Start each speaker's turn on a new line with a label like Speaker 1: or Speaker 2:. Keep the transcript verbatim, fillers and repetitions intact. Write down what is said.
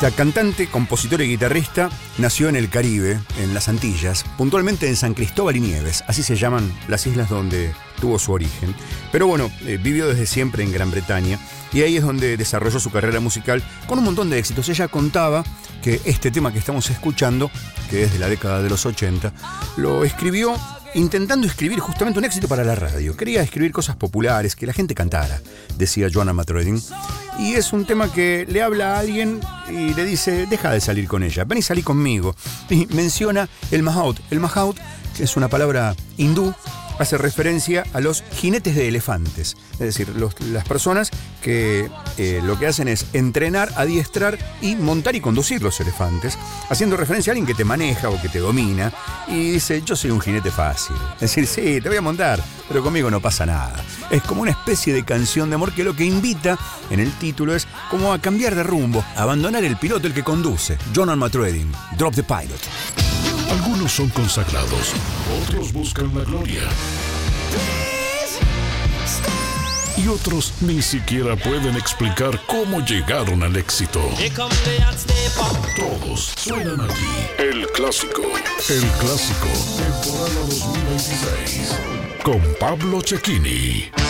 Speaker 1: Esta cantante, compositora y guitarrista nació en el Caribe, en las Antillas, puntualmente en San Cristóbal y Nieves, así se llaman las islas donde tuvo su origen. Pero bueno, eh, vivió desde siempre en Gran Bretaña y ahí es donde desarrolló su carrera musical con un montón de éxitos. Ella contaba que este tema que estamos escuchando, que es de la década de los ochenta, lo escribió intentando escribir justamente un éxito para la radio. Quería escribir cosas populares, que la gente cantara, decía Joanna Matrodin. Y es un tema que le habla a alguien y le dice, deja de salir con ella, ven y salí conmigo. Y menciona el mahout. El mahout, que es una palabra hindú, hace referencia a los jinetes de elefantes. Es decir, los, las personas que eh, lo que hacen es entrenar, adiestrar y montar y conducir los elefantes, haciendo referencia a alguien que te maneja o que te domina y dice, yo soy un jinete fácil. Es decir, sí, te voy a montar, pero conmigo no pasa nada. Es como una especie de canción de amor que lo que invita en el título es como a cambiar de rumbo, a abandonar el piloto, el que conduce. Joanna Matrodin, Drop the Pilot.
Speaker 2: Algunos son consagrados, otros buscan la gloria. Y otros ni siquiera pueden explicar cómo llegaron al éxito. Todos suenan aquí. El Clásico. El Clásico, temporada dos mil veintiséis. Con Pablo Cecchini.